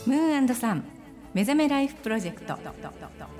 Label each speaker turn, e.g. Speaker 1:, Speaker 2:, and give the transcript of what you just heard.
Speaker 1: ムーン&サン目覚めライフプロジェクト。